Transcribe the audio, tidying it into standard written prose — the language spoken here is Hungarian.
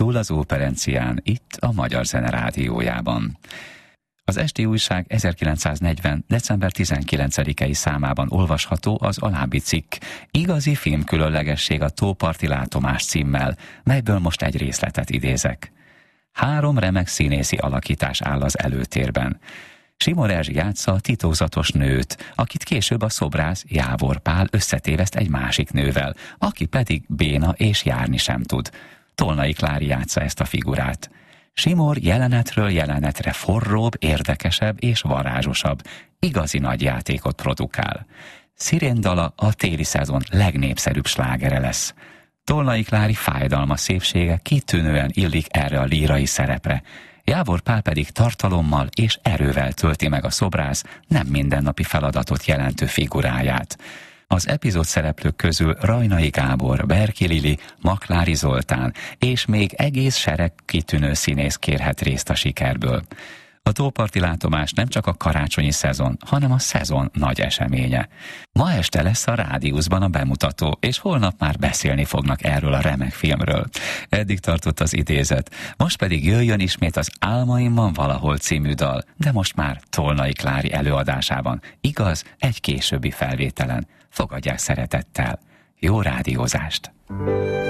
Túl az Óperencián, itt a Magyar Zene Rádiójában. Az Esti Újság 1940. december 19-i számában olvasható az alábbi cikk, Igazi filmkülönlegesség a Tóparti látomás címmel, melyből most egy részletet idézek. 3 remek színészi alakítás áll az előtérben. Simor Erzsi játsza a titokzatos nőt, akit később a szobrász Jávor Pál összetéveszt egy másik nővel, aki pedig béna és járni sem tud. Tolnai Klári játsza ezt a figurát. Simor jelenetről jelenetre forróbb, érdekesebb és varázsosabb, igazi nagy játékot produkál. Sziréndala a téli szezon legnépszerűbb slágere lesz. Tolnai Klári fájdalma szépsége kitűnően illik erre a lírai szerepre, Jávor Pál pedig tartalommal és erővel tölti meg a szobrász nem mindennapi feladatot jelentő figuráját. Az epizód szereplők közül Rajnai Gábor, Berki Lili, Maklári Zoltán és még egész sereg kitűnő színész kérhet részt a sikerből. A Tóparti látomás nem csak a karácsonyi szezon, hanem a szezon nagy eseménye. Ma este lesz a Rádiuszban a bemutató, és holnap már beszélni fognak erről a remek filmről. Eddig tartott az idézet. Most pedig jöjjön ismét az Álmaimban valahol című dal, de most már Tolnai Klári előadásában. Igaz, egy későbbi felvételen. Fogadják szeretettel. Jó rádiózást!